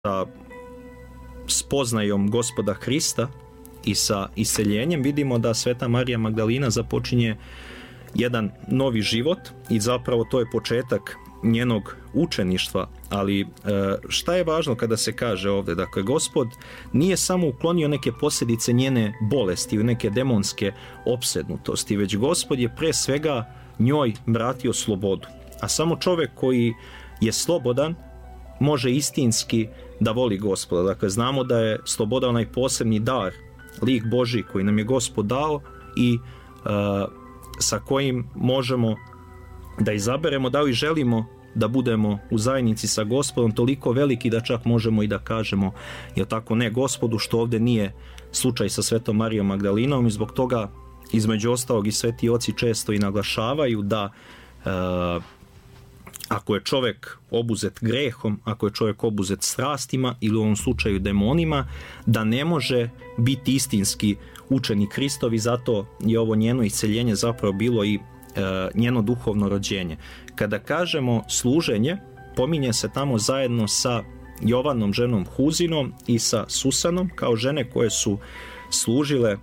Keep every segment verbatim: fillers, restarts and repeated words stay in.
sa spoznajom Gospoda Hrista i sa iseljenjem vidimo da Sveta Marija Magdalina započinje jedan novi život i zapravo to je početak njenog učeništva, ali šta je važno kada se kaže ovdje? Dakle, Gospod nije samo uklonio neke posljedice njene bolesti ili neke demonske opsednutosti, već Gospod je pre svega njoj vratio slobodu. A samo čovjek koji je slobodan može istinski da voli Gospoda. Dakle, znamo da je sloboda onaj posebni dar, lik Božji koji nam je Gospod dao i uh, sa kojim možemo da izaberemo da li želimo da budemo u zajednici sa Gospodom toliko veliki da čak možemo i da kažemo je tako ne Gospodu, što ovdje nije slučaj sa Svetom Marijom Magdalinom, i zbog toga između ostalog i sveti oci često i naglašavaju da uh, ako je čovjek obuzet grehom, ako je čovjek obuzet strastima ili u ovom slučaju demonima, da ne može biti istinski učenik Hristovi. Zato je ovo njeno isceljenje zapravo bilo i e, njeno duhovno rođenje. Kada kažemo služenje, pominje se tamo zajedno sa Jovanom, ženom Huzinom, i sa Susanom, kao žene koje su služile e,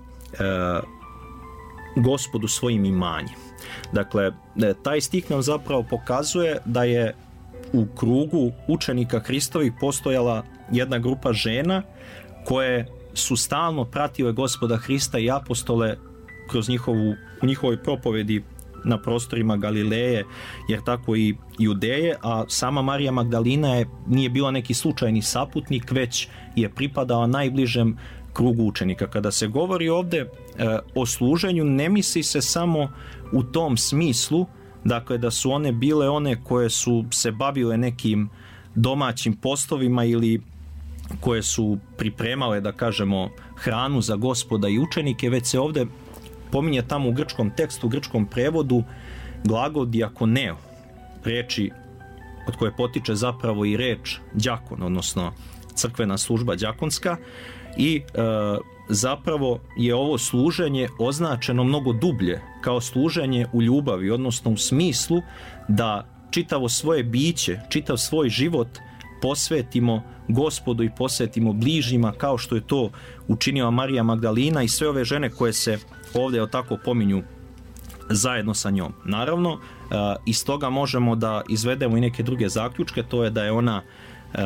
Gospodu svojim imanjem. Dakle, taj stih nam zapravo pokazuje da je u krugu učenika Hristovih postojala jedna grupa žena koje su stalno pratile Gospoda Hrista i apostole kroz njihovu, u njihovoj propovedi na prostorima Galileje, jer tako i Judeje, a sama Marija Magdalina je, nije bila neki slučajni saputnik, već je pripadala najbližem krugu učenika. Kada se govori ovdje e, o služenju, ne misli se samo u tom smislu, dakle da su one bile one koje su se bavile nekim domaćim poslovima ili koje su pripremale, da kažemo, hranu za Gospoda i učenike, već se ovdje pominje tamo u grčkom tekstu, u grčkom prevodu glagol diakoneo, reči od koje potiče zapravo i reč đakon, odnosno crkvena služba đakonska, i e, zapravo je ovo služenje označeno mnogo dublje kao služenje u ljubavi, odnosno u smislu da čitavo svoje biće, čitav svoj život posvetimo Gospodu i posvetimo bližnjima, kao što je to učinila Marija Magdalina i sve ove žene koje se ovdje tako pominju zajedno sa njom. Naravno, e, iz toga možemo da izvedemo i neke druge zaključke, to je da je ona e,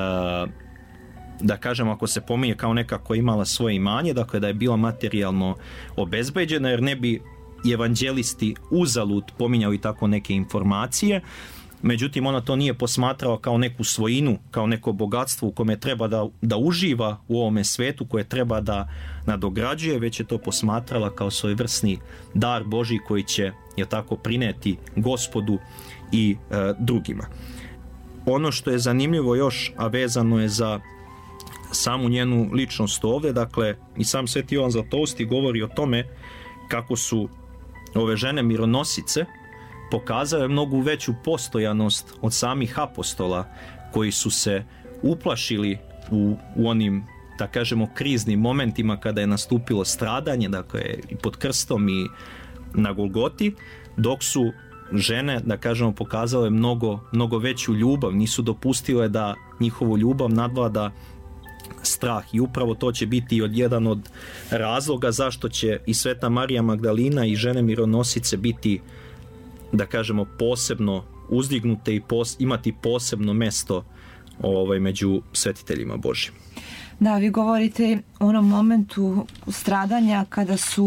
da kažemo, ako se pominje kao neka koja imala svoje imanje, dakle da je bila materijalno obezbeđena, jer ne bi evanđelisti uzalud pominjali tako neke informacije. Međutim, ona to nije posmatrala kao neku svojinu, kao neko bogatstvo u kome treba da, da uživa u ovome svetu, koje treba da nadograđuje, već je to posmatrala kao svojevrsni dar Božji koji će, je tako, prineti Gospodu i e, drugima. Ono što je zanimljivo još, a vezano je za samu njenu ličnost ovdje, dakle i sam sveti Jovan Zlatousti govori o tome kako su ove žene mironosice pokazale mnogo veću postojanost od samih apostola, koji su se uplašili u, u onim, da kažemo, kriznim momentima kada je nastupilo stradanje, dakle i pod krstom i na Golgoti, dok su žene, da kažemo, pokazale mnogo, mnogo veću ljubav, nisu dopustile da njihovu ljubav nadvlada strah, i upravo to će biti od jedan od razloga zašto će i Sveta Marija Magdalina i žene mironosice biti, da kažemo, posebno uzdignute i pos, imati posebno mesto ovaj, među svetiteljima Božjim. Da, vi govorite o onom momentu stradanja kada su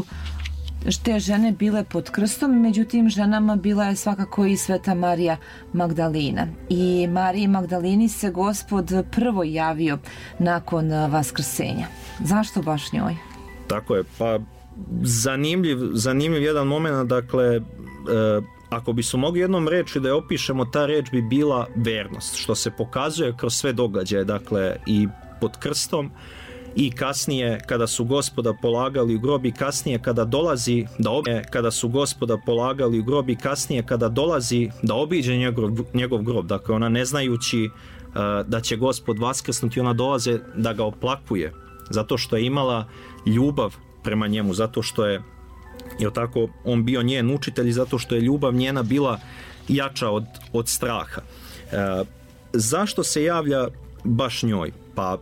te žene bile pod krstom, međutim ženama bila je svakako i Sveta Marija Magdalina. I Mariji Magdalini se Gospod prvo javio nakon vaskrsenja. Zašto baš njoj? Tako je, pa zanimljiv, zanimljiv jedan moment, dakle, e, ako bi su mogli jednom reći da je opišemo, ta reč bi bila vernost, što se pokazuje kroz sve događaje, dakle i pod krstom, i kasnije kada su Gospoda polagali u grob, i kasnije kada dolazi da obiđe, kada su Gospoda polagali u grob i kasnije kada dolazi da obiđe njegov, njegov grob. Dakle, ona ne znajući uh, da će Gospod vaskrsnuti, ona dolaze da ga oplakuje, zato što je imala ljubav prema njemu, zato što je, je tako, on bio njen učitelj, i zato što je ljubav njena bila jača od, od straha. Uh, zašto se javlja baš njoj? Pa